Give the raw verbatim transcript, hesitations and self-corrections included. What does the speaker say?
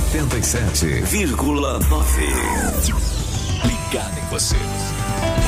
oitenta e sete vírgula nove. Ligado em você.